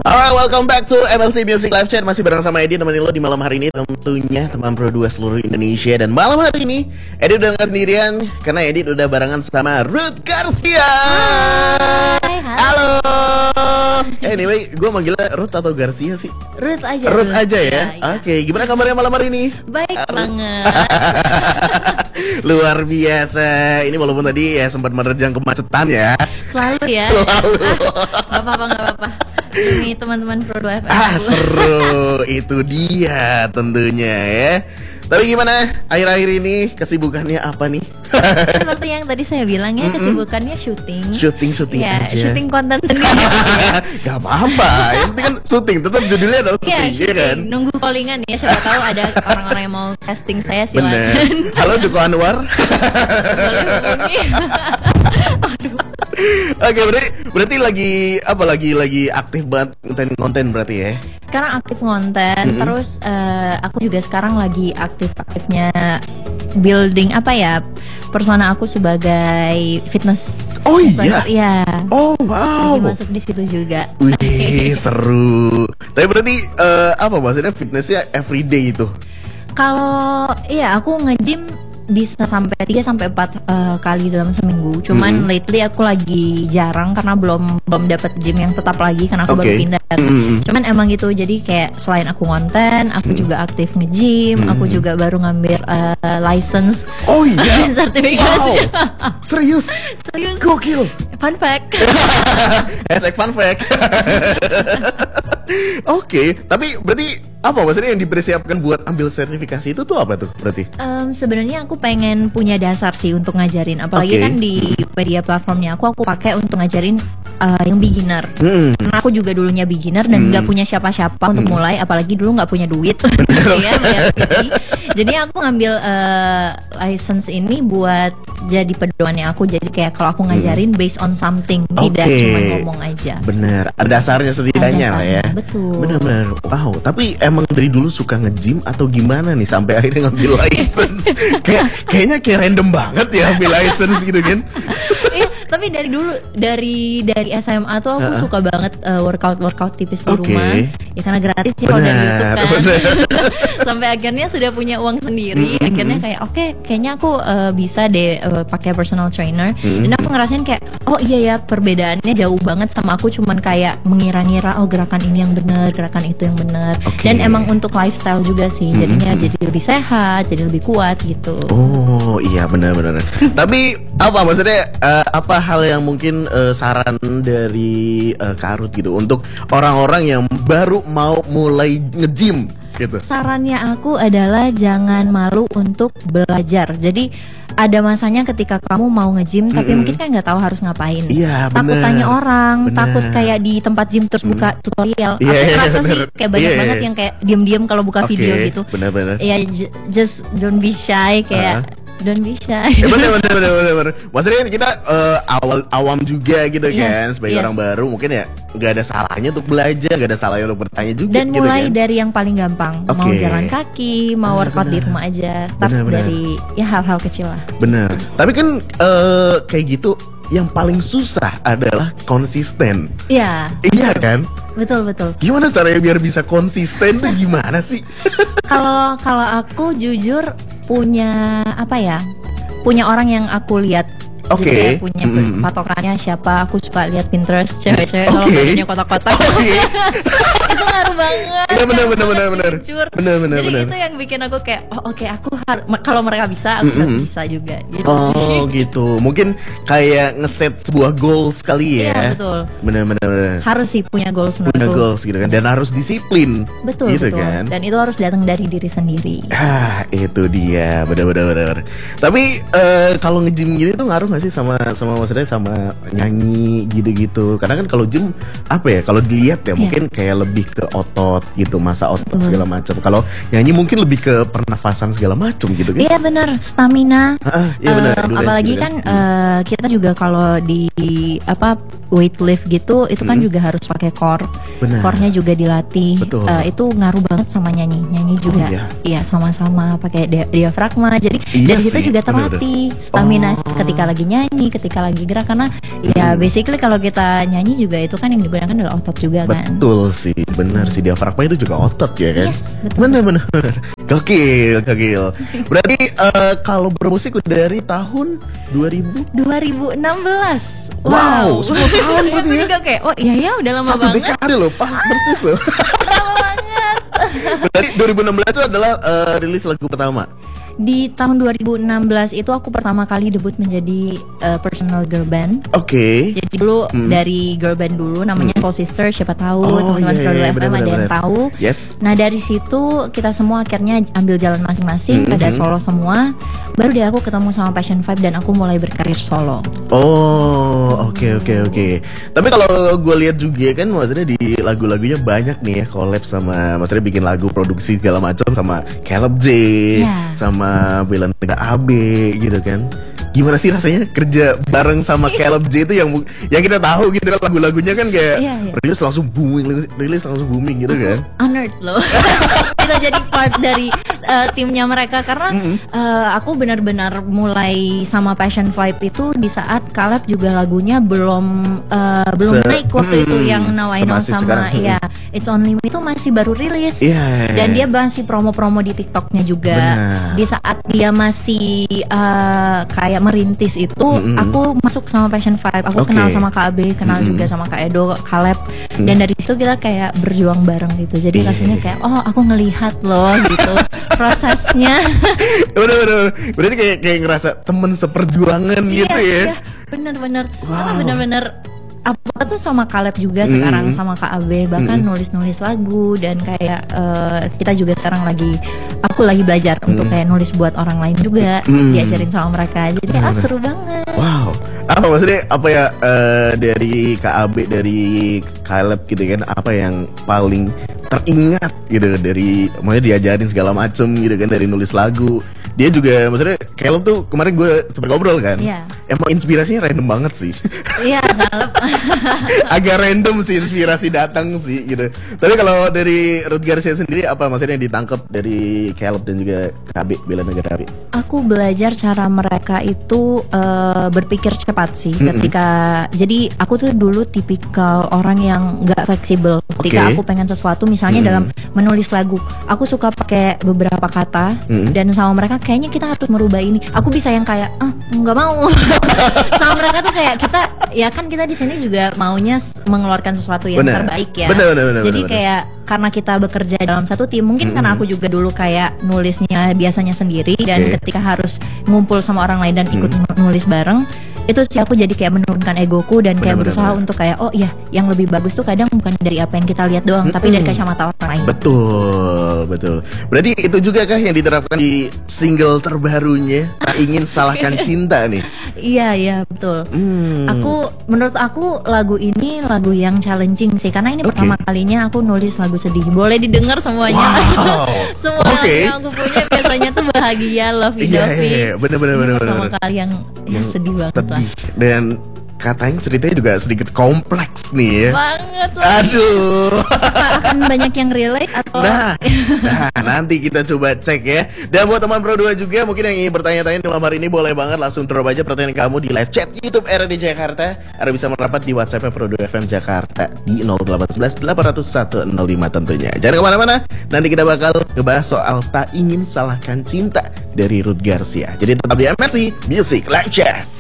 Alright, welcome back to MLC Music Live Chat. Masih bareng sama Edi, temenin lo di malam hari ini. Tentunya teman Pro 2 seluruh Indonesia. Dan malam hari ini Edi udah gak sendirian, karena Edi udah barengan sama Ruth Garcia. Hai. Halo. Anyway, gue manggilnya Ruth atau Garcia sih? Ruth aja. Ruth aja ya? Ya. Oke, gimana kabarnya malam hari ini? Baik banget. Luar biasa. Ini walaupun tadi ya sempat menerjang kemacetan ya. Selalu ya. Selalu. Gak apa-apa. Ini teman-teman Pro 2 FM. Seru. Itu dia tentunya ya. Tapi gimana akhir-akhir ini kesibukannya apa nih? Seperti yang tadi saya bilang ya, kesibukannya syuting. Syuting Ya, aja. syuting konten sendiri. Gak apa-apa. Yang penting kan syuting, tetap judulnya adalah Ya, syuting, ya kan? nunggu callingan ya. Siapa tahu ada orang-orang yang mau casting saya, Bener. silakan. Halo Joko Anwar. Boleh hubungi. Oke, berarti lagi aktif banget konten berarti ya. Sekarang aktif konten, terus aku juga sekarang lagi aktifnya building persona aku sebagai fitness. Oh influencer. Iya. Oh wow. Lagi masuk di situ juga. Wih, seru. Tapi berarti maksudnya fitnessnya everyday itu? Kalau aku nge-gym bisa sampai 3-4 kali dalam seminggu. Cuman lately aku lagi jarang karena belum dapat gym yang tetap lagi karena aku baru pindah. Cuman emang gitu, jadi kayak selain aku konten, aku juga aktif nge-gym, aku juga baru ngambil license. Oh iya. Sertifikasi. Wow. Serius? Gokil. Fun fact. Hashtag fun fact. Oke, tapi berarti apa maksudnya yang dipersiapkan buat ambil sertifikasi itu tuh apa tuh berarti? Sebenarnya aku pengen punya dasar sih untuk ngajarin, apalagi kan di media platformnya aku pakai untuk ngajarin yang beginner. Karena aku juga dulunya beginner dan nggak punya siapa-siapa untuk mulai, apalagi dulu nggak punya duit ya bayar PT. Jadi aku ngambil license ini buat jadi pedomannya aku. Jadi kayak kalau aku ngajarin based on something, tidak cuma ngomong aja. Bener, ada dasarnya setidaknya lah ya. Betul. Bener. Wow, tapi emang dari dulu suka nge-gym atau gimana nih sampai akhirnya ngambil license? Kayaknya kayak random banget ya ambil license gitu kan? Tapi dari dulu dari SMA tuh aku suka banget workout tipis di rumah. Ya karena gratis sih kalau dari YouTube kan. Sampai akhirnya sudah punya uang sendiri. Akhirnya kayak kayaknya aku bisa deh pakai personal trainer. Dan aku ngerasain kayak oh iya ya, perbedaannya jauh banget sama aku cuman kayak mengira-ngira gerakan ini yang benar, gerakan itu yang benar. Dan emang untuk lifestyle juga sih. Jadinya jadi lebih sehat, jadi lebih kuat gitu. Oh iya benar. Tapi apa maksudnya apa hal yang mungkin saran dari Kak Ruth gitu untuk orang-orang yang baru mau mulai nge-gym gitu? Sarannya aku adalah jangan malu untuk belajar. Jadi ada masanya ketika kamu mau nge-gym tapi mungkin kan nggak tahu harus ngapain. Iya, takut tanya orang, takut kayak di tempat gym terus buka tutorial. Aku ngerasa sih kayak banyak banget yang kayak diam-diam kalau buka video gitu. Benar. Ya just don't be shy kayak. Don't be shy. Bener. Maksudnya kan kita awam juga gitu kan, sebagai orang baru mungkin ya nggak ada salahnya untuk belajar, nggak ada salahnya untuk bertanya juga. Dan gitu mulai kan? dari yang paling gampang, mau jalan kaki, mau workout di rumah aja, start dari ya hal-hal kecil lah. Bener. Tapi kan kayak gitu, yang paling susah adalah konsisten. Iya. Iya kan? Betul. Gimana caranya biar bisa konsisten tuh gimana sih? Kalau aku jujur punya punya orang yang aku lihat. Jadi kayak punya patokannya siapa. Aku suka lihat Pinterest cewek-cewek kalau bajunya kotak-kotak. Itu ngaruh banget. Iya benar. Jujur. Benar. Jadi itu yang bikin aku kayak aku kalau mereka bisa, aku harus bisa juga gitu. Oh gitu. Mungkin kayak ngeset sebuah goals kali ya. Iya betul. Benar. Harus sih punya goals menurutku. Punya goals gitu kan. Dan harus disiplin. Betul. Kan? Dan itu harus datang dari diri sendiri. Itu dia. Benar. Tapi kalau nge-gym gini tuh ngaruh nggak sih sama maksudnya sama nyanyi gitu-gitu? Karena kan kalau gym kalau dilihat ya mungkin kayak lebih ke otot gitu, masa otot segala macam. Kalau nyanyi mungkin lebih ke pernafasan segala macam gitu kan? Iya benar, stamina. Iya benar. Apalagi kan kita juga kalau di weight lift gitu, itu kan juga harus pakai core. Core-nya juga dilatih. Betul. Itu ngaruh banget sama nyanyi juga. Iya sama-sama pakai diafragma. Jadi dari situ juga terlatih stamina ketika lagi lagi nyanyi, ketika lagi gerak, karena ya basically kalau kita nyanyi juga itu kan yang digunakan adalah otot juga kan. Betul sih, benar sih, diafragma itu juga otot ya kan. Yes, betul. Benar. Gokil. Berarti kalau bermusik udah dari tahun 2016. Wow, 10 tahun berarti ya. Juga kayak, oh iya udah lama Satu banget. dekade loh, persis loh. Lama banget. Berarti 2016 itu adalah rilis lagu pertama. Di tahun 2016 itu aku pertama kali debut menjadi personal girl band. Oke. Jadi dulu dari girl band dulu namanya Soul Sister, siapa tahu teman-teman Produk FM bener, ada yang tahu. Yes. Nah dari situ kita semua akhirnya ambil jalan masing-masing, pada solo semua. Baru deh aku ketemu sama Passion 5 dan aku mulai berkarir solo. Oh, oke. Tapi kalau gue lihat juga kan, maksudnya di lagu-lagunya banyak nih ya collab sama, maksudnya bikin lagu, produksi segala macam sama Caleb J, sama Bella Negara AB gitu kan. Gimana sih rasanya kerja bareng sama Caleb J itu yang kita tahu gitu kan, lagu-lagunya kan kayak rilis langsung booming gitu kan. Honored loh. Kita jadi part dari timnya mereka karena aku benar-benar mulai sama Passion 5 itu di saat Caleb juga lagunya belum naik waktu itu, yang Now I Know sama It's Only Me itu masih baru rilis. Dan dia masih promo-promo di TikToknya juga. Di saat dia masih kayak merintis itu, aku masuk sama Passion 5. Aku kenal sama Kak Abe, kenal juga sama Kak Edo, Caleb. Dan dari situ kita kayak berjuang bareng gitu. Jadi rasanya kayak, oh aku ngelihat loh gitu prosesnya. Bener. Berarti kayak ngerasa temen seperjuangan gitu ya. Bener-bener. Karena bener-bener apa tuh sama Caleb juga sekarang sama Kak Abe, bahkan nulis-nulis lagu, dan kayak kita juga sekarang aku lagi belajar untuk kayak nulis buat orang lain juga, diajarin sama mereka. Jadi seru banget. Wow. Apa maksudnya, apa ya, dari Kak Abe, dari Caleb gitu kan, apa yang paling teringat gitu dari, maksudnya diajarin segala macem gitu kan, dari nulis lagu. Dia juga, maksudnya Caleb tuh kemarin gue sempat ngobrol kan, emang inspirasinya random banget sih. Iya, Caleb. Agak random sih inspirasi datang sih gitu. Tapi kalau dari Ruth Garcia sendiri, apa maksudnya yang ditangkap dari Caleb dan juga KB Bella Negara AB? Aku belajar cara mereka itu berpikir cepat sih. Ketika, jadi aku tuh dulu tipikal orang yang nggak fleksibel. Ketika aku pengen sesuatu, misalnya dalam menulis lagu, aku suka pakai beberapa kata, dan sama mereka kayaknya kita harus merubah ini. Aku bisa yang kayak nggak mau. Sama mereka tuh kayak kita di sini juga maunya mengeluarkan sesuatu yang terbaik ya. Bener, jadi kayak karena kita bekerja dalam satu tim, mungkin karena aku juga dulu kayak nulisnya biasanya sendiri, dan ketika harus ngumpul sama orang lain dan ikut nulis bareng, itu sih aku jadi kayak menurunkan egoku dan kayak berusaha untuk kayak, oh iya, yang lebih bagus tuh kadang bukan dari apa yang kita lihat doang, tapi dari kacamata orang lain. Betul. Berarti itu juga kah yang diterapkan di single terbarunya, Tak Ingin Salahkan Cinta nih? Iya betul. Menurut aku lagu ini lagu yang challenging sih, karena ini pertama kalinya aku nulis lagu sedih. Boleh didengar semuanya. Semua yang aku punya biasanya tuh bahagia, lovey-dovey. Bener. Pertama kali yang sedih banget lah. Dan katanya ceritanya juga sedikit kompleks nih ya. Banget lah. Aduh. Akan banyak yang relate atau Nah, nanti kita coba cek ya. Dan buat teman Pro 2 juga, mungkin yang ingin bertanya-tanya di malam hari ini, boleh banget langsung drop aja pertanyaan kamu di live chat YouTube RRD Jakarta, atau bisa merapat di WhatsApp Pro 2 FM Jakarta di 0811 801 05 tentunya. Jangan kemana-mana, nanti kita bakal ngebahas soal Tak Ingin Salahkan Cinta dari Ruth Garcia. Jadi tetap di MSI Music Live Chat.